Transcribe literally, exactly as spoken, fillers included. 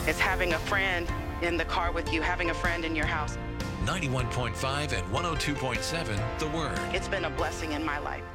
It's having a friend in the car with you, having a friend in your house. ninety-one point five and one oh two point seven, The Word. It's been a blessing in my life.